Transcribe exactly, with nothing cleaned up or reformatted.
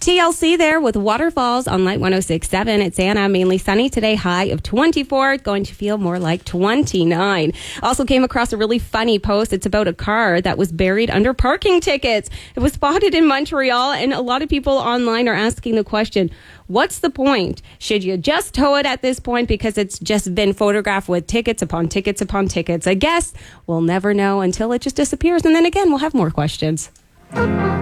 T L C there with Waterfalls on Light one oh six point seven. It's Anna. Mainly sunny today, high of twenty-four. Going to feel more like twenty-nine. Also came across a really funny post. It's about a car that was buried under parking tickets. It was spotted in Montreal, and a lot of people online are asking the question, what's the point? Should you just tow it at this point because it's just been photographed with tickets upon tickets upon tickets? I guess we'll never know until it just disappears, and then again, we'll have more questions.